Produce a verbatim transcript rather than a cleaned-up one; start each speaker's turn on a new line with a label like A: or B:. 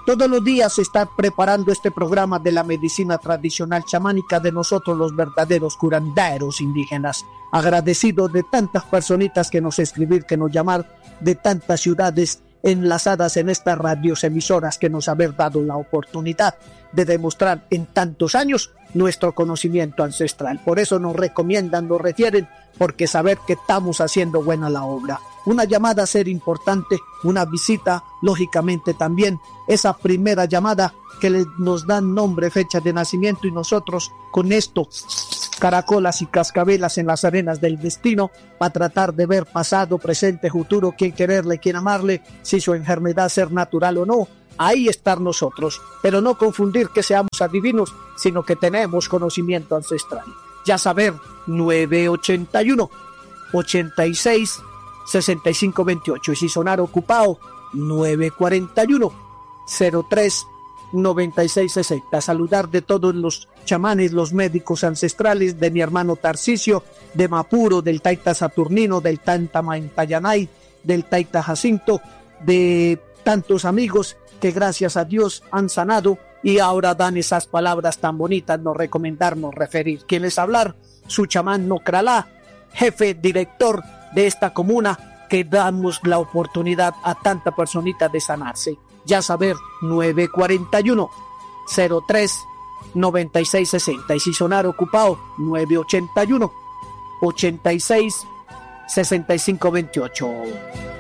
A: Todos los días se está preparando este programa de la medicina tradicional chamánica de nosotros los verdaderos curanderos indígenas. Agradecido de tantas personitas que nos escribir, que nos llamar, de tantas ciudades enlazadas en estas radios emisoras que nos haber dado la oportunidad de demostrar en tantos años nuestro conocimiento ancestral. Por eso nos recomiendan, nos refieren, porque saber que estamos haciendo buena la obra. Una llamada a ser importante, una visita, lógicamente también, esa primera llamada que le, nos dan nombre, fecha de nacimiento, y nosotros con esto, caracolas y cascabelas en las arenas del destino, para tratar de ver pasado, presente, futuro, quién quererle, quién amarle, si su enfermedad ser natural o no. Ahí estar nosotros, pero no confundir que seamos adivinos, sino que tenemos conocimiento ancestral. Ya saber, nueve ochenta y uno, ochenta y seis, sesenta y cinco veintiocho, y si sonar ocupado, nueve cuarenta y uno, cero tres, noventa y seis sesenta. Saludar de todos los chamanes, los médicos ancestrales, de mi hermano Tarcisio, de Mapuro, del Taita Saturnino, del Tanta Maintayanay, del Taita Jacinto, de tantos amigos que gracias a Dios han sanado y ahora dan esas palabras tan bonitas, nos recomendarnos referir. ¿Quién les hablar? Su chamán Nocralá, jefe director de esta comuna, que damos la oportunidad a tanta personita de sanarse. Ya saber, nueve cuarenta y uno, cero tres, noventa y seis sesenta, y si sonar ocupado, nueve ochenta y uno, ochenta y seis, sesenta y cinco veintiocho.